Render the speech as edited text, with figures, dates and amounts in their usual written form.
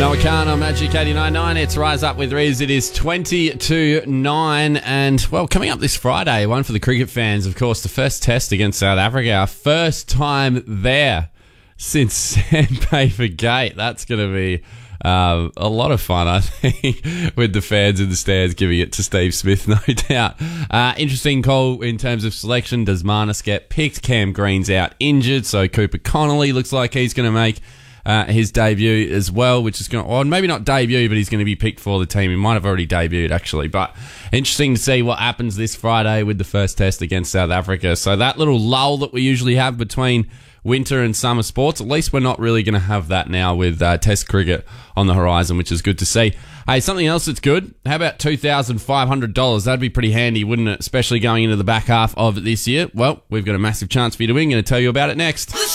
Noah Khan on Magic 89.9. It's Rise Up with Riz. It is 20-9 and, well, coming up this Friday, one for the cricket fans, of course, the first test against South Africa. Our first time there since Sandpaper Gate. That's going to be a lot of fun, I think, with the fans in the stands giving it to Steve Smith, no doubt. Interesting call in terms of selection. Does Marnus get picked? Cam Green's out injured, so Cooper Connolly looks like he's going to make his debut as well, which is going to, well, maybe not debut, but he's going to be picked for the team. He might have already debuted, actually, but interesting to see what happens this Friday with the first test against South Africa. So that little lull that we usually have between winter and summer sports, at least we're not really going to have that now with test cricket on the horizon, which is good to see. Hey, something else that's good, how about $2,500? That'd be pretty handy, wouldn't it? Especially going into the back half of this year. Well, we've got a massive chance for you to win. Going to tell you about it next.